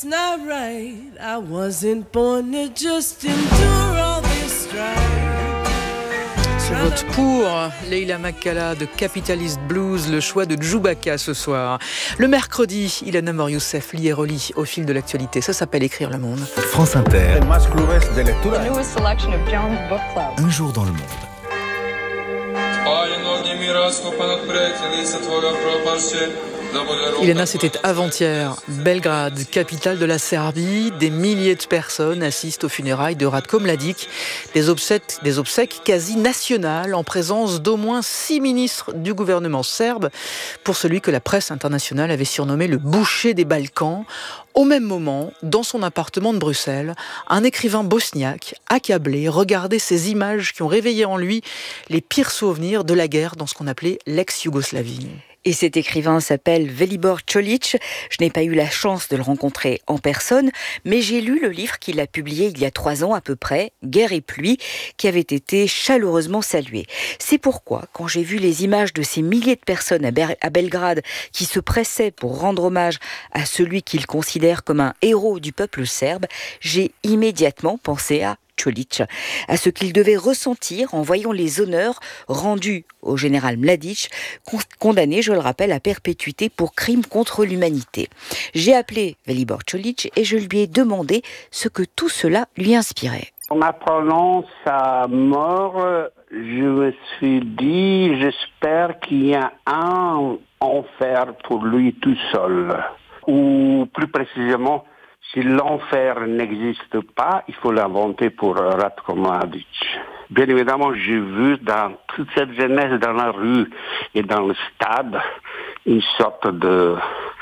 Not right. I wasn't born to just endure all this strife. Ce vote pour Leila McCalla de Capitalist Blues, le choix de Djoubaka ce soir. Le mercredi, Ilana Mor-Youssef lit et relit au fil de l'actualité. Ça s'appelle Écrire le monde. France Inter. Un jour dans le monde. Ilana, c'était avant-hier. Belgrade, capitale de la Serbie. Des milliers de personnes assistent aux funérailles de Ratko Mladic. Des obsèques quasi nationales en présence d'au moins 6 ministres du gouvernement serbe pour celui que la presse internationale avait surnommé le boucher des Balkans. Au même moment, dans son appartement de Bruxelles, un écrivain bosniaque, accablé, regardait ces images qui ont réveillé en lui les pires souvenirs de la guerre dans ce qu'on appelait l'ex-Yougoslavie. Et cet écrivain s'appelle Velibor Čolić. Je n'ai pas eu la chance de le rencontrer en personne, mais j'ai lu le livre qu'il a publié il y a 3 ans à peu près, Guerre et pluie, qui avait été chaleureusement salué. C'est pourquoi, quand j'ai vu les images de ces milliers de personnes à Belgrade qui se pressaient pour rendre hommage à celui qu'ils considèrent comme un héros du peuple serbe, j'ai immédiatement pensé à Čolić, à ce qu'il devait ressentir en voyant les honneurs rendus au général Mladic, condamné, je le rappelle, à perpétuité pour crimes contre l'humanité. J'ai appelé Velibor Čolić et je lui ai demandé ce que tout cela lui inspirait. En apprenant sa mort, je me suis dit, j'espère qu'il y a un enfer pour lui tout seul. Ou plus précisément, si l'enfer n'existe pas, il faut l'inventer pour Ratko Mladic. Bien évidemment, j'ai vu dans toute cette jeunesse dans la rue et dans le stade une sorte de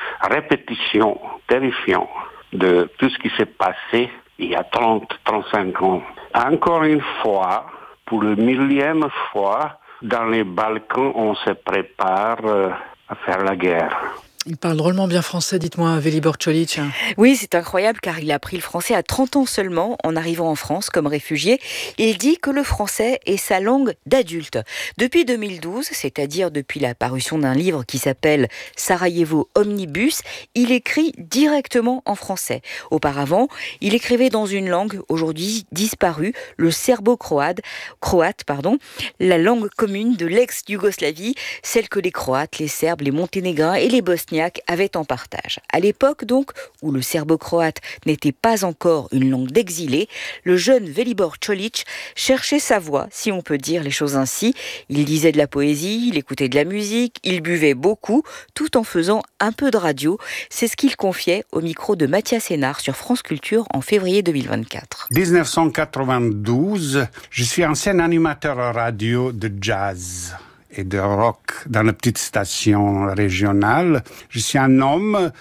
répétition terrifiante de tout ce qui s'est passé il y a 30-35 ans. Encore une fois, pour la 1000e fois, dans les Balkans, on se prépare à faire la guerre. Il parle drôlement bien français, dites-moi, Velibor Čolić. Oui, c'est incroyable car il a appris le français à 30 ans seulement en arrivant en France comme réfugié. Il dit que le français est sa langue d'adulte. Depuis 2012, c'est-à-dire depuis la parution d'un livre qui s'appelle Sarajevo Omnibus, il écrit directement en français. Auparavant, il écrivait dans une langue aujourd'hui disparue, le serbo-croate, la langue commune de l'ex-Yougoslavie, celle que les Croates, les Serbes, les Monténégrins et les Bosniaques avaient en partage. À l'époque donc, où le serbo-croate n'était pas encore une langue d'exilés, le jeune Velibor Čolić cherchait sa voix, si on peut dire les choses ainsi. Il lisait de la poésie, il écoutait de la musique, il buvait beaucoup, tout en faisant un peu de radio. C'est ce qu'il confiait au micro de Mathias Hénard sur France Culture en février 2024. 1992, je suis ancien animateur radio de jazz et de rock dans la petite station régionale. Je suis un homme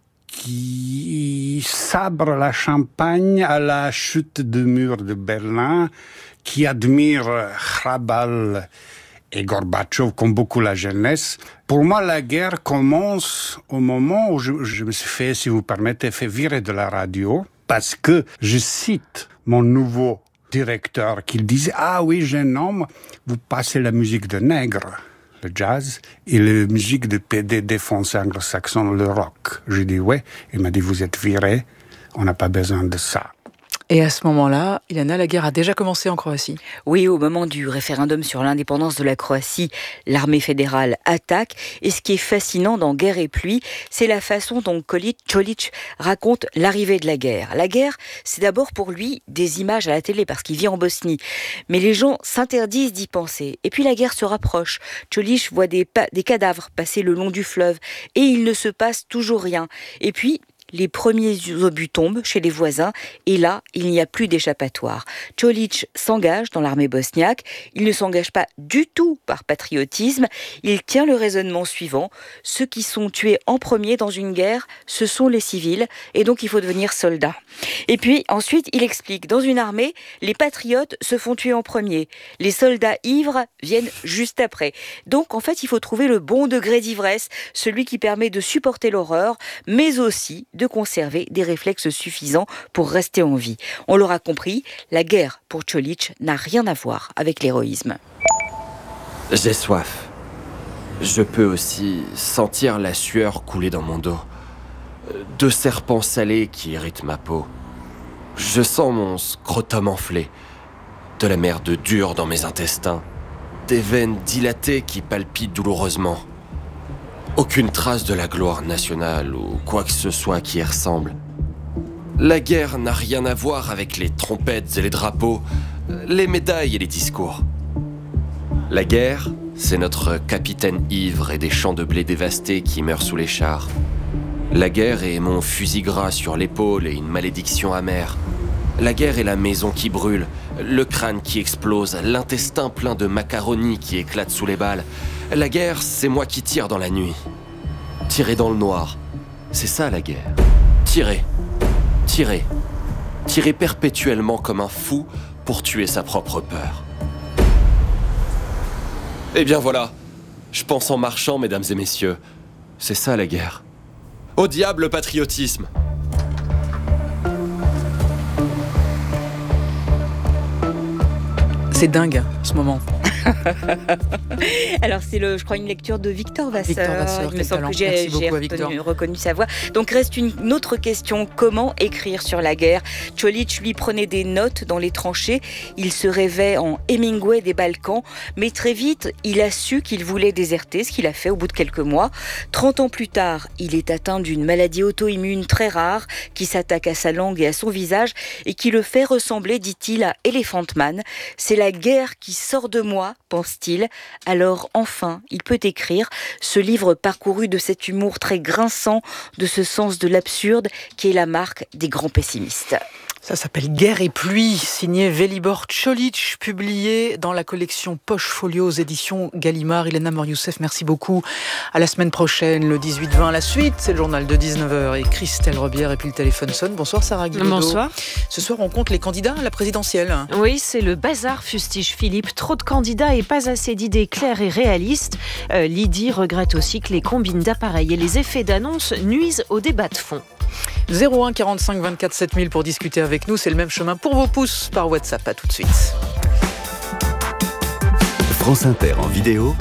qui sabre la Champagne à la chute du mur de Berlin, qui admire Hrabal et Gorbatchev comme beaucoup la jeunesse. Pour moi, la guerre commence au moment où je me suis fait, si vous permettez, fait virer de la radio, parce que je cite mon nouveau directeur qui disait « Ah oui, jeune homme, vous passez la musique de nègre, le jazz, et la musique de PDD français anglo-saxon, le rock. » J'ai dit « Ouais ». Il m'a dit « Vous êtes viré, on n'a pas besoin de ça ». Et à ce moment-là, Ilana, la guerre a déjà commencé en Croatie. Oui, au moment du référendum sur l'indépendance de la Croatie, l'armée fédérale attaque. Et ce qui est fascinant dans Guerre et pluie, c'est la façon dont Čolić raconte l'arrivée de la guerre. La guerre, c'est d'abord pour lui des images à la télé, parce qu'il vit en Bosnie. Mais les gens s'interdisent d'y penser. Et puis la guerre se rapproche. Čolić voit des cadavres passer le long du fleuve. Et il ne se passe toujours rien. Et puis, les premiers obus tombent chez les voisins et là, il n'y a plus d'échappatoire. Čolić s'engage dans l'armée bosniaque. Il ne s'engage pas du tout par patriotisme. Il tient le raisonnement suivant. Ceux qui sont tués en premier dans une guerre, ce sont les civils et donc il faut devenir soldat. Et puis ensuite, il explique, dans une armée, les patriotes se font tuer en premier. Les soldats ivres viennent juste après. Donc en fait, il faut trouver le bon degré d'ivresse, celui qui permet de supporter l'horreur, mais aussi de conserver des réflexes suffisants pour rester en vie. On l'aura compris, la guerre pour Čolić n'a rien à voir avec l'héroïsme. J'ai soif. Je peux aussi sentir la sueur couler dans mon dos. de serpents salés qui irritent ma peau. Je sens mon scrotum enflé, de la merde dure dans mes intestins, des veines dilatées qui palpitent douloureusement. Aucune trace de la gloire nationale ou quoi que ce soit qui y ressemble. La guerre n'a rien à voir avec les trompettes et les drapeaux, les médailles et les discours. La guerre, c'est notre capitaine ivre et des champs de blé dévastés qui meurent sous les chars. La guerre est mon fusil gras sur l'épaule et une malédiction amère. La guerre est la maison qui brûle, le crâne qui explose, l'intestin plein de macaroni qui éclate sous les balles. La guerre, c'est moi qui tire dans la nuit. Tirer dans le noir, c'est ça la guerre. Tirer, tirer, tirer perpétuellement comme un fou pour tuer sa propre peur. Eh bien voilà, je pense en marchant, mesdames et messieurs. C'est ça la guerre. Au diable le patriotisme! C'est dingue, ce moment. Alors c'est je crois une lecture de Victor Vasseur. Il me semble que j'ai reconnu sa voix. Donc reste une autre question, comment écrire sur la guerre? Čolić lui prenait des notes dans les tranchées, il se rêvait en Hemingway des Balkans, mais très vite il a su qu'il voulait déserter, ce qu'il a fait au bout de quelques mois. 30 ans plus tard, il est atteint d'une maladie auto-immune très rare qui s'attaque à sa langue et à son visage et qui le fait ressembler, dit-il, à Elephant Man. C'est la guerre qui sort de moi, pense-t-il. Alors enfin, il peut écrire ce livre parcouru de cet humour très grinçant, de ce sens de l'absurde qui est la marque des grands pessimistes. Ça s'appelle Guerre et pluie, signé Velibor Čolić, publié dans la collection Poche Folio aux éditions Gallimard. Ilana Mor-Youssef, merci beaucoup. À la semaine prochaine, le 18-20 à la suite. C'est le journal de 19h et Christelle Rebière et puis le téléphone sonne. Bonsoir Sarah Guillaud. Bonsoir. Ce soir, on compte les candidats à la présidentielle. Oui, c'est le bazar, fustige Philippe. Trop de candidats et pas assez d'idées claires et réalistes. Lydie regrette aussi que les combines d'appareils et les effets d'annonce nuisent au débat de fond. 01 45 24 7000 pour discuter avec nous. C'est le même chemin pour vos pouces par WhatsApp. À tout de suite. France Inter en vidéo.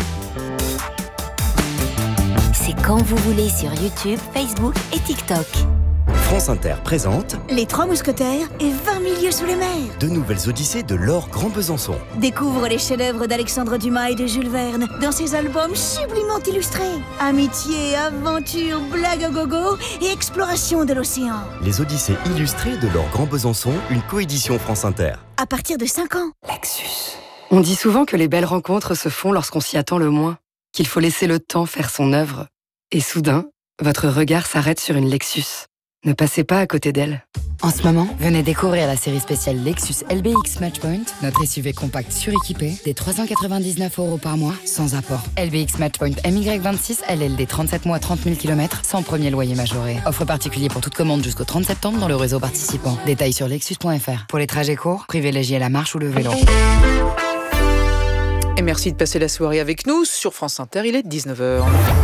C'est quand vous voulez sur YouTube, Facebook et TikTok. France Inter présente Les Trois Mousquetaires et 20 000 lieues sous les mers. 2 nouvelles odyssées de Laure Grand Besançon. Découvre les chefs-d'œuvre d'Alexandre Dumas et de Jules Verne dans ses albums sublimement illustrés. Amitié, aventure, blague à gogo et exploration de l'océan. Les odyssées illustrées de Laure Grand Besançon, une coédition France Inter. À partir de 5 ans. Lexus. On dit souvent que les belles rencontres se font lorsqu'on s'y attend le moins, qu'il faut laisser le temps faire son œuvre. Et soudain, votre regard s'arrête sur une Lexus. Ne passez pas à côté d'elle. En ce moment, venez découvrir la série spéciale Lexus LBX Matchpoint, notre SUV compact suréquipé, des 399 € par mois, sans apport. LBX Matchpoint MY26, LLD 37 mois, 30 000 km, sans premier loyer majoré. Offre particulier pour toute commande jusqu'au 30 septembre dans le réseau participant. Détails sur lexus.fr. Pour les trajets courts, privilégiez la marche ou le vélo. Et merci de passer la soirée avec nous sur France Inter. Il est 19h.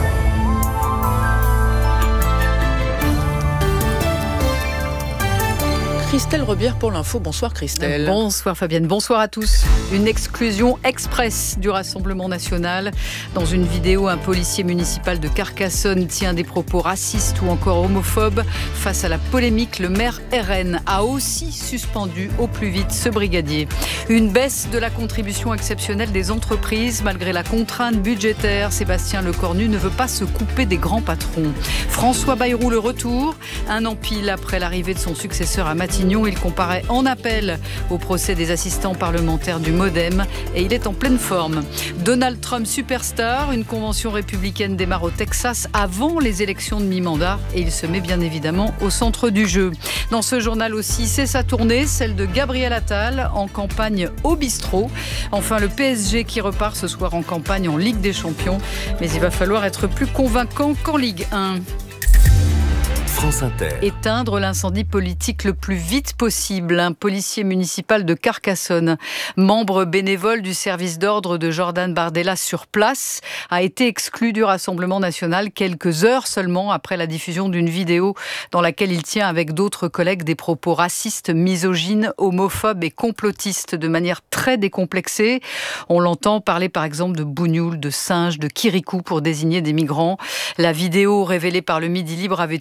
Christelle Rebière pour l'info. Bonsoir Christelle. Bonsoir Fabienne, bonsoir à tous. Une exclusion express du Rassemblement national. Dans une vidéo, un policier municipal de Carcassonne tient des propos racistes ou encore homophobes. Face à la polémique, le maire RN a aussi suspendu au plus vite ce brigadier. Une baisse de la contribution exceptionnelle des entreprises. Malgré la contrainte budgétaire, Sébastien Lecornu ne veut pas se couper des grands patrons. François Bayrou le retour. Un an pile après l'arrivée de son successeur à Matignon, il comparaît en appel au procès des assistants parlementaires du MoDem et il est en pleine forme. Donald Trump superstar, une convention républicaine démarre au Texas avant les élections de mi-mandat et il se met bien évidemment au centre du jeu. Dans ce journal aussi, c'est sa tournée, celle de Gabriel Attal en campagne au bistrot. Enfin, le PSG qui repart ce soir en campagne en Ligue des Champions, mais il va falloir être plus convaincant qu'en Ligue 1. France Inter. Éteindre l'incendie politique le plus vite possible. Un policier municipal de Carcassonne, membre bénévole du service d'ordre de Jordan Bardella sur place, a été exclu du Rassemblement national quelques heures seulement après la diffusion d'une vidéo dans laquelle il tient avec d'autres collègues des propos racistes, misogynes, homophobes et complotistes de manière très décomplexée. On l'entend parler par exemple de bougnoul, de singe, de kirikou pour désigner des migrants. La vidéo révélée par le Midi Libre avait été tournée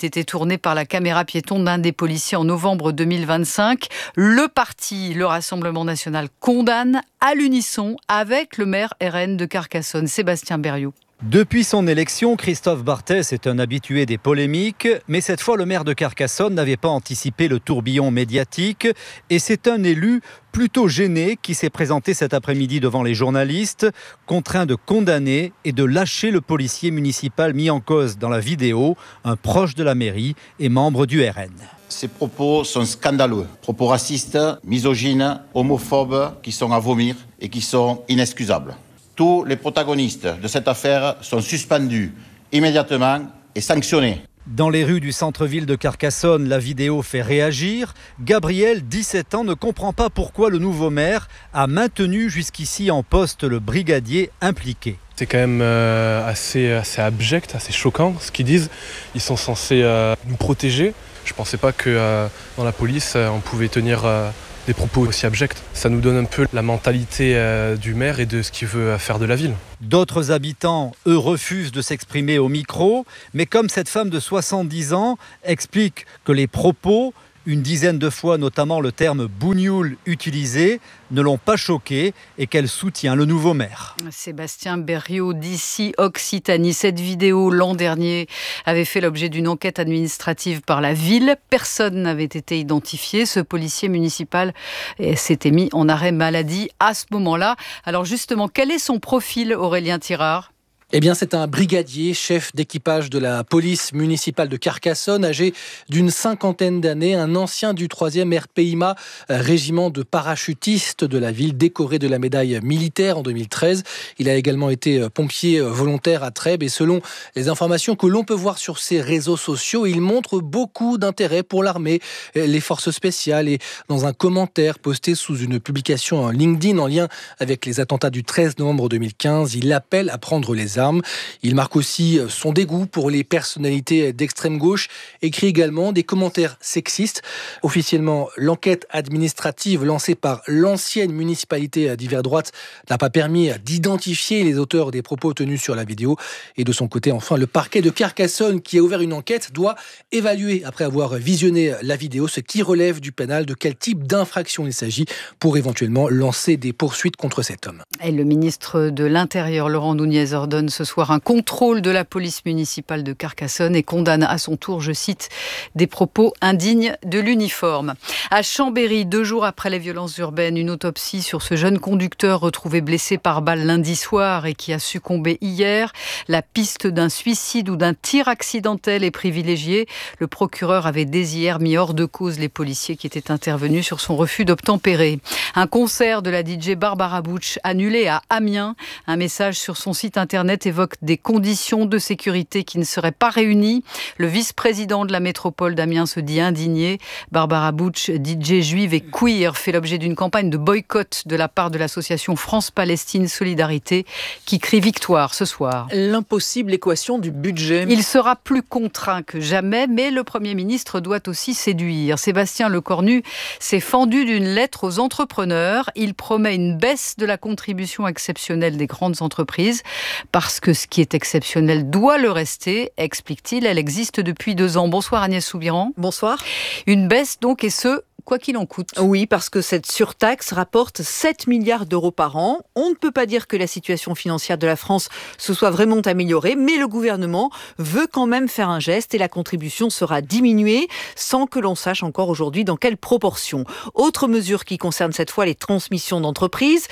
tourné par la caméra piéton d'un des policiers en novembre 2025. Le Rassemblement national, condamne à l'unisson avec le maire RN de Carcassonne, Sébastien Berriot. Depuis son élection, Christophe Barthès est un habitué des polémiques, mais cette fois le maire de Carcassonne n'avait pas anticipé le tourbillon médiatique et c'est un élu plutôt gêné qui s'est présenté cet après-midi devant les journalistes, contraint de condamner et de lâcher le policier municipal mis en cause dans la vidéo, un proche de la mairie et membre du RN. Ces propos sont scandaleux, propos racistes, misogynes, homophobes qui sont à vomir et qui sont inexcusables. Tous les protagonistes de cette affaire sont suspendus immédiatement et sanctionnés. Dans les rues du centre-ville de Carcassonne, la vidéo fait réagir. Gabriel, 17 ans, ne comprend pas pourquoi le nouveau maire a maintenu jusqu'ici en poste le brigadier impliqué. C'est quand même assez abject, assez choquant ce qu'ils disent. Ils sont censés nous protéger. Je ne pensais pas que dans la police, on pouvait tenir des propos aussi abjects. Ça nous donne un peu la mentalité du maire et de ce qu'il veut faire de la ville. D'autres habitants, eux, refusent de s'exprimer au micro, mais comme cette femme de 70 ans explique que les propos, une dizaine de fois notamment le terme bougnoul utilisé, ne l'ont pas choquée et qu'elle soutient le nouveau maire. Sébastien Berriot d'ici Occitanie. Cette vidéo, l'an dernier, avait fait l'objet d'une enquête administrative par la ville. Personne n'avait été identifié. Ce policier municipal s'était mis en arrêt maladie à ce moment-là. Alors justement, quel est son profil, Aurélien Tirard ? Eh bien, c'est un brigadier, chef d'équipage de la police municipale de Carcassonne, âgé d'une 50aine d'années, un ancien du 3e RPIMA, régiment de parachutistes de la ville, décoré de la médaille militaire en 2013. Il a également été pompier volontaire à Trèbes et selon les informations que l'on peut voir sur ses réseaux sociaux, il montre beaucoup d'intérêt pour l'armée, les forces spéciales et dans un commentaire posté sous une publication en LinkedIn en lien avec les attentats du 13 novembre 2015, il appelle à prendre les armes. Il marque aussi son dégoût pour les personnalités d'extrême gauche, écrit également des commentaires sexistes. Officiellement, l'enquête administrative lancée par l'ancienne municipalité d'hiver droite n'a pas permis d'identifier les auteurs des propos tenus sur la vidéo. Et de son côté, enfin, le parquet de Carcassonne qui a ouvert une enquête doit évaluer, après avoir visionné la vidéo, ce qui relève du pénal, de quel type d'infraction il s'agit pour éventuellement lancer des poursuites contre cet homme. Et le ministre de l'Intérieur, Laurent Nunez, ordonne ce soir un contrôle de la police municipale de Carcassonne et condamne à son tour, je cite, des propos indignes de l'uniforme. À Chambéry, 2 jours après les violences urbaines, une autopsie sur ce jeune conducteur retrouvé blessé par balle lundi soir et qui a succombé hier. La piste d'un suicide ou d'un tir accidentel est privilégiée. Le procureur avait dès hier mis hors de cause les policiers qui étaient intervenus sur son refus d'obtempérer. Un concert de la DJ Barbara Butch annulé à Amiens. Un message sur son site internet évoque des conditions de sécurité qui ne seraient pas réunies. Le vice-président de la métropole d'Amiens se dit indigné. Barbara Butch, DJ juive et queer, fait l'objet d'une campagne de boycott de la part de l'association France-Palestine Solidarité qui crie victoire ce soir. L'impossible équation du budget. Il sera plus contraint que jamais, mais le Premier ministre doit aussi séduire. Sébastien Lecornu s'est fendu d'une lettre aux entrepreneurs. Il promet une baisse de la contribution exceptionnelle des grandes entreprises parce que ce qui est exceptionnel doit le rester, explique-t-il. Elle existe depuis 2 ans. Bonsoir Agnès Soubiran. Bonsoir. Une baisse donc, et ce, quoi qu'il en coûte. Oui, parce que cette surtaxe rapporte 7 milliards d'euros par an. On ne peut pas dire que la situation financière de la France se soit vraiment améliorée, mais le gouvernement veut quand même faire un geste et la contribution sera diminuée sans que l'on sache encore aujourd'hui dans quelle proportion. Autre mesure qui concerne cette fois les transmissions d'entreprises.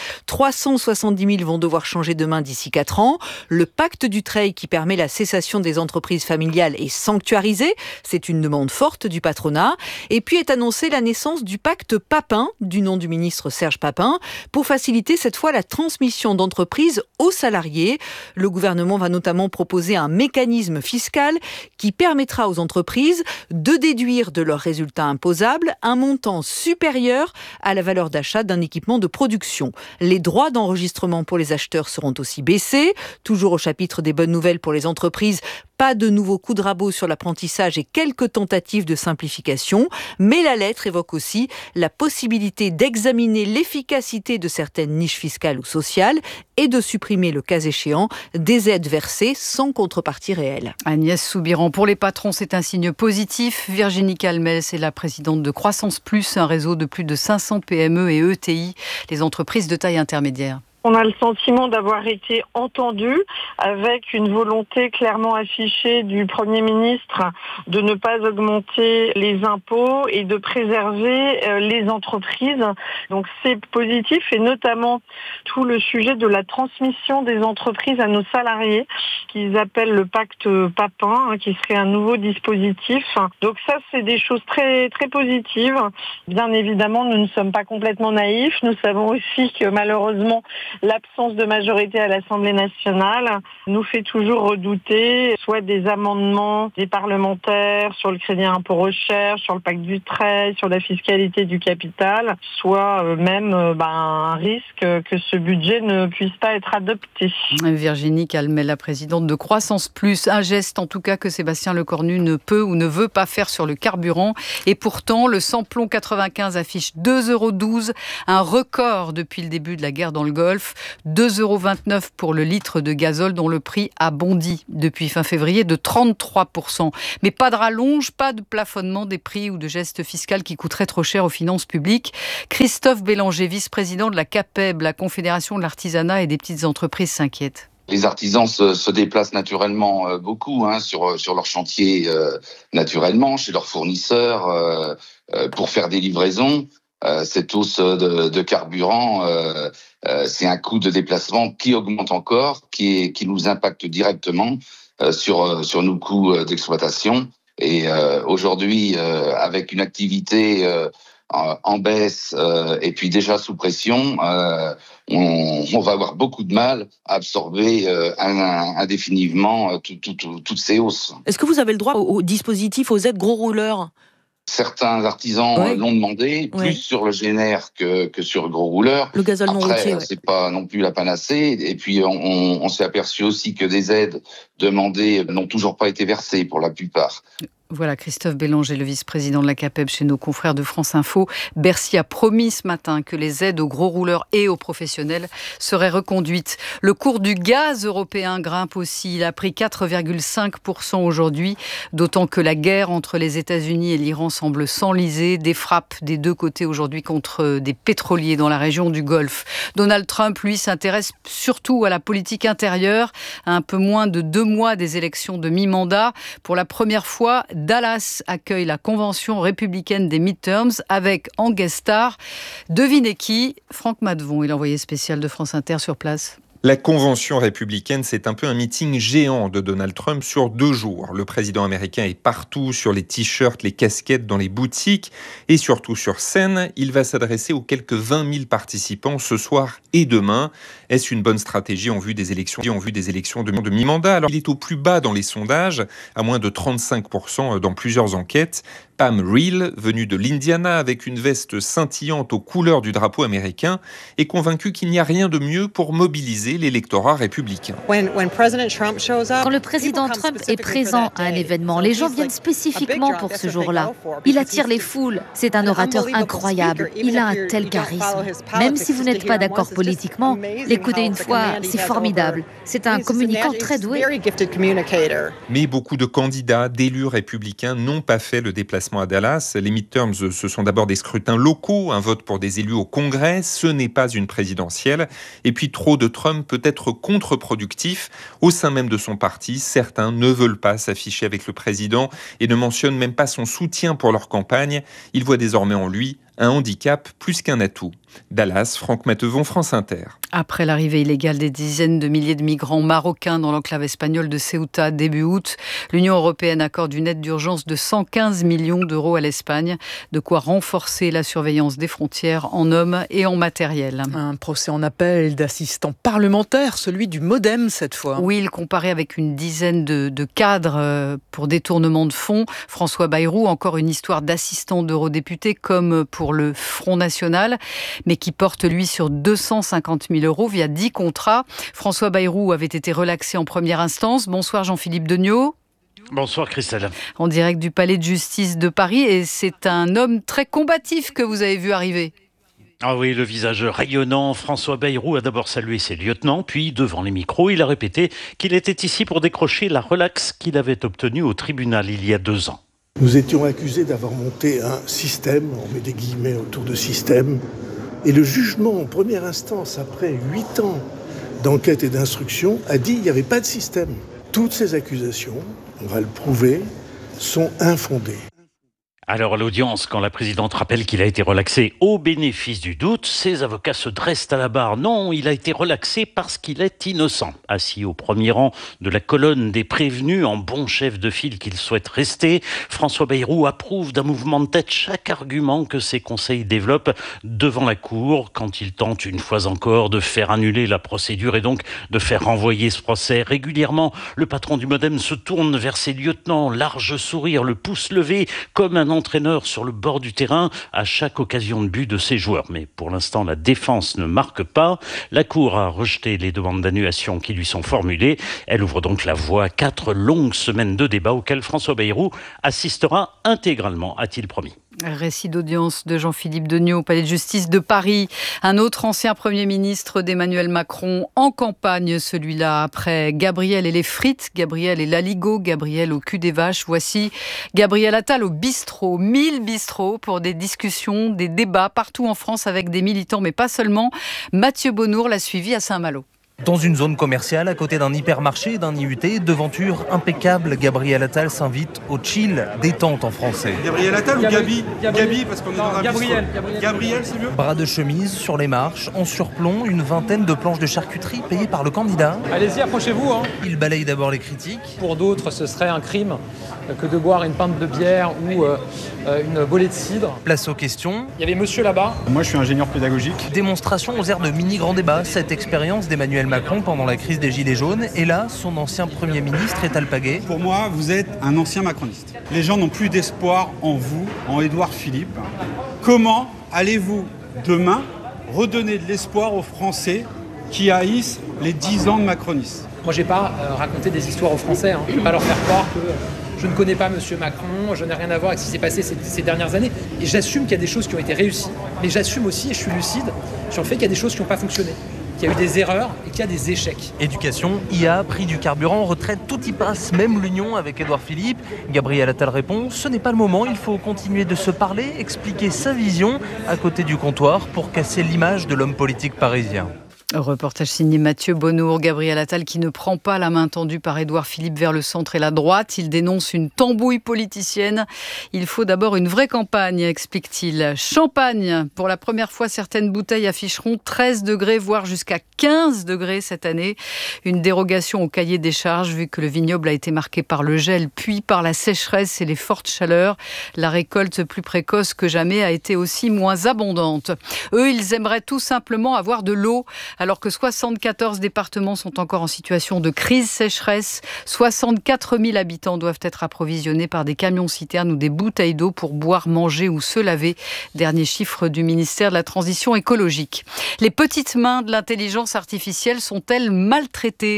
370 000 vont devoir changer de main d'ici 4 ans. Le pacte Dutreil qui permet la cessation des entreprises familiales est sanctuarisé. C'est une demande forte du patronat. Et puis est annoncée la naissance du pacte Papin, du nom du ministre Serge Papin, pour faciliter cette fois la transmission d'entreprises aux salariés. Le gouvernement va notamment proposer un mécanisme fiscal qui permettra aux entreprises de déduire de leurs résultats imposables un montant supérieur à la valeur d'achat d'un équipement de production. Les droits d'enregistrement pour les acheteurs seront aussi baissés. Toujours au chapitre des bonnes nouvelles pour les entreprises, Pas de nouveaux coups de rabot sur l'apprentissage et quelques tentatives de simplification, mais la lettre évoque aussi la possibilité d'examiner l'efficacité de certaines niches fiscales ou sociales et de supprimer, le cas échéant, des aides versées sans contrepartie réelle. Agnès Soubiran, pour les patrons, c'est un signe positif. Virginie Calmels est la présidente de Croissance Plus, un réseau de plus de 500 PME et ETI, les entreprises de taille intermédiaire. On a le sentiment d'avoir été entendu avec une volonté clairement affichée du Premier ministre de ne pas augmenter les impôts et de préserver les entreprises. Donc c'est positif et notamment tout le sujet de la transmission des entreprises à nos salariés qu'ils appellent le pacte Papin, qui serait un nouveau dispositif. Donc ça, c'est des choses très, très positives. Bien évidemment, nous ne sommes pas complètement naïfs. Nous savons aussi que malheureusement, l'absence de majorité à l'Assemblée nationale nous fait toujours redouter soit des amendements des parlementaires sur le crédit impôt recherche, sur le pacte du trait, sur la fiscalité du capital, soit même un risque que ce budget ne puisse pas être adopté. Virginie Calmels, la présidente de Croissance Plus, un geste en tout cas que Sébastien Lecornu ne peut ou ne veut pas faire sur le carburant. Et pourtant, le samplon 95 affiche 2,12 €, un record depuis le début de la guerre dans le Golfe. 2,29 € pour le litre de gazole dont le prix a bondi depuis fin février de 33%. Mais pas de rallonge, pas de plafonnement des prix ou de gestes fiscaux qui coûteraient trop cher aux finances publiques. Christophe Bélanger, vice-président de la CAPEB, la Confédération de l'artisanat et des petites entreprises, s'inquiète. Les artisans se déplacent naturellement beaucoup sur leur chantier, naturellement, chez leurs fournisseurs, pour faire des livraisons. Cette hausse de carburant, c'est un coût de déplacement qui augmente encore, qui nous impacte directement sur nos coûts d'exploitation. Et aujourd'hui, avec une activité en baisse et puis déjà sous pression, on va avoir beaucoup de mal à absorber indéfiniment toutes ces hausses. Est-ce que vous avez le droit au dispositif, aux aides gros rouleurs ? Certains artisans l'ont demandé, plus sur le GNR que sur le gros rouleur. Le gazole non routier. C'est pas non plus la panacée. Et puis, on s'est aperçu aussi que des aides demandées n'ont toujours pas été versées pour la plupart. Voilà, Christophe Bélanger, le vice-président de la CAPEB chez nos confrères de France Info. Bercy a promis ce matin que les aides aux gros rouleurs et aux professionnels seraient reconduites. Le cours du gaz européen grimpe aussi. Il a pris 4,5% aujourd'hui, d'autant que la guerre entre les États-Unis et l'Iran semble s'enliser. Des frappes des deux côtés aujourd'hui contre des pétroliers dans la région du Golfe. Donald Trump, lui, s'intéresse surtout à la politique intérieure. À un peu moins de 2 mois des élections de mi-mandat, pour la première fois, Dallas accueille la convention républicaine des midterms avec en guest star, devinez qui, Franck Madevon, l'envoyé spécial de France Inter sur place. La convention républicaine, c'est un peu un meeting géant de Donald Trump sur 2 jours. Le président américain est partout, sur les t-shirts, les casquettes, dans les boutiques et surtout sur scène. Il va s'adresser aux quelques 20 000 participants ce soir et demain. Est-ce une bonne stratégie en vue des élections de mi-mandat? Alors, il est au plus bas dans les sondages, à moins de 35% dans plusieurs enquêtes. Pam Reel, venue de l'Indiana avec une veste scintillante aux couleurs du drapeau américain, est convaincue qu'il n'y a rien de mieux pour mobiliser l'électorat républicain. Quand le président Trump est présent à un événement, les gens viennent spécifiquement pour ce jour-là. Il attire les foules. C'est un orateur incroyable. Il a un tel charisme. Même si vous n'êtes pas d'accord politiquement, l'écouter une fois, c'est formidable. C'est un communicant très doué. Mais beaucoup de candidats, d'élus républicains n'ont pas fait le déplacement à Dallas. Les midterms, ce sont d'abord des scrutins locaux, un vote pour des élus au Congrès, ce n'est pas une présidentielle. Et puis trop de Trump peut être contre-productif. Au sein même de son parti, certains ne veulent pas s'afficher avec le président et ne mentionnent même pas son soutien pour leur campagne. Ils voient désormais en lui un handicap plus qu'un atout. Dallas, Franck Matevon, France Inter. Après l'arrivée illégale des dizaines de milliers de migrants marocains dans l'enclave espagnole de Ceuta début août, l'Union européenne accorde une aide d'urgence de 115 millions d'euros à l'Espagne, de quoi renforcer la surveillance des frontières en hommes et en matériel. Un procès en appel d'assistants parlementaires, celui du MoDem cette fois. Oui, il comparait avec une dizaine de cadres pour détournement de fonds. François Bayrou, encore une histoire d'assistant d'eurodéputé comme pour le Front National, mais qui porte, lui, sur 250 000 euros via 10 contrats. François Bayrou avait été relaxé en première instance. Bonsoir Jean-Philippe Degnaud. Bonsoir Christelle. En direct du Palais de Justice de Paris, et c'est un homme très combatif que vous avez vu arriver. Ah oui, le visage rayonnant, François Bayrou a d'abord salué ses lieutenants, puis devant les micros, il a répété qu'il était ici pour décrocher la relaxe qu'il avait obtenue au tribunal il y a 2 ans. Nous étions accusés d'avoir monté un système, on met des guillemets autour de système, et le jugement en première instance, après 8 ans d'enquête et d'instruction, a dit qu'il n'y avait pas de système. Toutes ces accusations, on va le prouver, sont infondées. Alors à l'audience, quand la présidente rappelle qu'il a été relaxé au bénéfice du doute, ses avocats se dressent à la barre. Non, il a été relaxé parce qu'il est innocent. Assis au premier rang de la colonne des prévenus, en bon chef de file qu'il souhaite rester, François Bayrou approuve d'un mouvement de tête chaque argument que ses conseils développent devant la cour quand il tente une fois encore de faire annuler la procédure et donc de faire renvoyer ce procès. Régulièrement, le patron du Modem se tourne vers ses lieutenants, large sourire, le pouce levé, comme un entraîneur sur le bord du terrain à chaque occasion de but de ses joueurs. Mais pour l'instant, la défense ne marque pas. La Cour a rejeté les demandes d'annulation qui lui sont formulées. Elle ouvre donc la voie à 4 longues semaines de débat auxquelles François Bayrou assistera intégralement, a-t-il promis. Récit d'audience de Jean-Philippe Degnaud au Palais de Justice de Paris. Un autre ancien Premier ministre d'Emmanuel Macron en campagne, celui-là après Gabriel et les frites, Gabriel et l'aligot, Gabriel au cul des vaches. Voici Gabriel Attal au bistrot, 1000 bistrots pour des discussions, des débats partout en France avec des militants, mais pas seulement. Mathieu Bonnour l'a suivi à Saint-Malo. Dans une zone commerciale, à côté d'un hypermarché et d'un IUT, devanture impeccable, Gabriel Attal s'invite au chill, détente en français. Gabriel Attal ou Gabi Gabi, parce qu'on est dans un Gabriel. Gabriel, c'est mieux. Bras de chemise sur les marches, en surplomb, une vingtaine de planches de charcuterie payées par le candidat. Allez-y, approchez-vous. Il balaye d'abord les critiques. Pour d'autres, ce serait un crime que de boire une pinte de bière ou une bolée de cidre. Place aux questions. Il y avait monsieur là-bas. Moi, je suis ingénieur pédagogique. Démonstration aux airs de mini-grand débat, cette expérience d'Emmanuel Macron pendant la crise des Gilets jaunes. Et là, son ancien Premier ministre est alpagué. Pour moi, vous êtes un ancien macroniste. Les gens n'ont plus d'espoir en vous, en Édouard Philippe. Comment allez-vous, demain, redonner de l'espoir aux Français qui haïssent les 10 ans de macronisme? Moi, j'ai pas raconté des histoires aux Français. Je vais pas leur faire croire que je ne connais pas monsieur Macron, je n'ai rien à voir avec ce qui s'est passé ces dernières années. Et j'assume qu'il y a des choses qui ont été réussies. Mais j'assume aussi, et je suis lucide, sur le fait qu'il y a des choses qui n'ont pas fonctionné. Qu'il y a eu des erreurs et qu'il y a des échecs. Éducation, IA, prix du carburant, retraite, tout y passe, même l'union avec Édouard Philippe. Gabriel Attal répond, ce n'est pas le moment, il faut continuer de se parler, expliquer sa vision à côté du comptoir pour casser l'image de l'homme politique parisien. Reportage signé Mathieu Bonnour. Gabriel Attal qui ne prend pas la main tendue par Édouard Philippe vers le centre et la droite. Il dénonce une tambouille politicienne. Il faut d'abord une vraie campagne, explique-t-il. Champagne. Pour la première fois, certaines bouteilles afficheront 13 degrés, voire jusqu'à 15 degrés cette année. Une dérogation au cahier des charges, vu que le vignoble a été marqué par le gel, puis par la sécheresse et les fortes chaleurs. La récolte plus précoce que jamais a été aussi moins abondante. Eux, ils aimeraient tout simplement avoir de l'eau. Alors que 74 départements sont encore en situation de crise sécheresse, 64 000 habitants doivent être approvisionnés par des camions-citernes ou des bouteilles d'eau pour boire, manger ou se laver. Dernier chiffre du ministère de la Transition écologique. Les petites mains de l'intelligence artificielle sont-elles maltraitées ?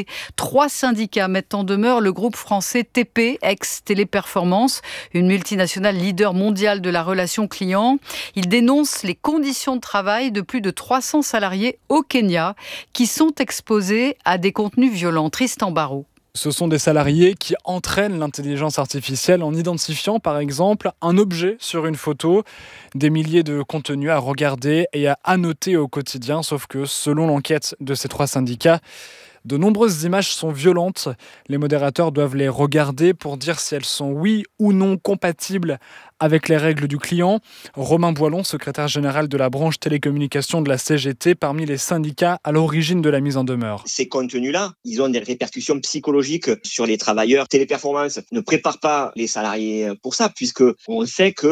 3 syndicats mettent en demeure le groupe français TP, ex-Téléperformance, une multinationale leader mondiale de la relation client. Ils dénoncent les conditions de travail de plus de 300 salariés au Kenya qui sont exposés à des contenus violents. Tristan Barraud. Ce sont des salariés qui entraînent l'intelligence artificielle en identifiant par exemple un objet sur une photo, des milliers de contenus à regarder et à annoter au quotidien, sauf que selon l'enquête de ces 3 syndicats, de nombreuses images sont violentes. Les modérateurs doivent les regarder pour dire si elles sont oui ou non compatibles avec les règles du client. Romain Boilon, secrétaire général de la branche télécommunications de la CGT, parmi les syndicats à l'origine de la mise en demeure. Ces contenus-là, ils ont des répercussions psychologiques sur les travailleurs. Téléperformance ne prépare pas les salariés pour ça, puisque on sait que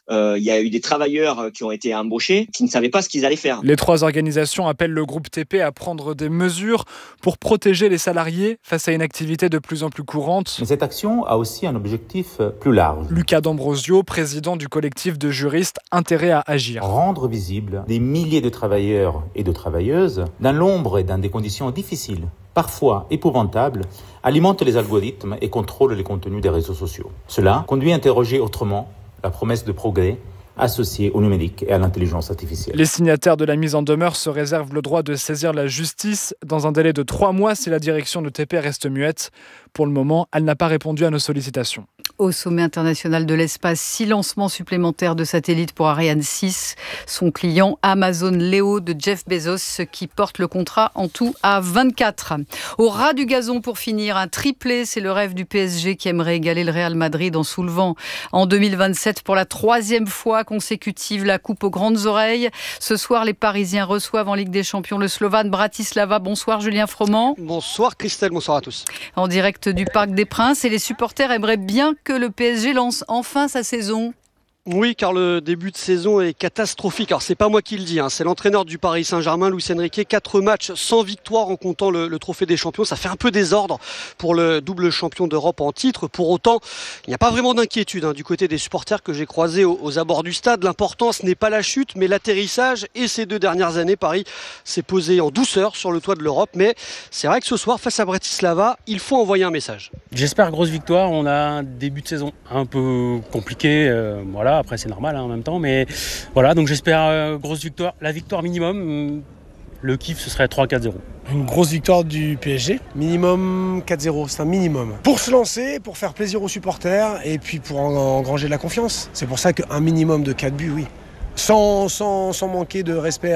il y a eu des travailleurs qui ont été embauchés qui ne savaient pas ce qu'ils allaient faire. Les 3 organisations appellent le groupe TP à prendre des mesures pour protéger les salariés face à une activité de plus en plus courante. Mais cette action a aussi un objectif plus large. Lucas D'Ambrosio, président du collectif de juristes Intérêt à agir. Rendre visible des milliers de travailleurs et de travailleuses dans l'ombre et dans des conditions difficiles, parfois épouvantables, alimente les algorithmes et contrôle les contenus des réseaux sociaux. Cela conduit à interroger autrement la promesse de progrès associée au numérique et à l'intelligence artificielle. Les signataires de la mise en demeure se réservent le droit de saisir la justice dans un délai de 3 mois si la direction de TP reste muette. Pour le moment, elle n'a pas répondu à nos sollicitations. Au sommet international de l'espace, 6 lancements supplémentaires de satellites pour Ariane 6. Son client Amazon Leo de Jeff Bezos qui porte le contrat en tout à 24. Au ras du gazon pour finir, un triplé, c'est le rêve du PSG qui aimerait égaler le Real Madrid en soulevant en 2027 pour la 3e fois consécutive la coupe aux grandes oreilles. Ce soir, les Parisiens reçoivent en Ligue des Champions le Slovane Bratislava. Bonsoir Julien Froment. Bonsoir Christelle, bonsoir à tous. En direct du Parc des Princes et les supporters aimeraient bien que le PSG lance enfin sa saison. Oui, car le début de saison est catastrophique. Alors, c'est pas moi qui le dis, c'est l'entraîneur du Paris Saint-Germain, Luis Enrique. 4 matchs sans victoire en comptant le trophée des champions. Ça fait un peu désordre pour le double champion d'Europe en titre. Pour autant, il n'y a pas vraiment d'inquiétude du côté des supporters que j'ai croisés aux abords du stade. L'important, ce n'est pas la chute, mais l'atterrissage. Et ces 2 dernières années, Paris s'est posé en douceur sur le toit de l'Europe. Mais c'est vrai que ce soir, face à Bratislava, il faut envoyer un message. J'espère grosse victoire. On a un début de saison un peu compliqué. Voilà. Après c'est normal en même temps, mais voilà, donc j'espère grosse victoire, la victoire minimum, le kiff ce serait 3-4-0. Une grosse victoire du PSG, minimum 4-0, c'est un minimum. Pour se lancer, pour faire plaisir aux supporters et puis pour engranger de la confiance. C'est pour ça qu'un minimum de 4 buts, oui. Sans manquer de respect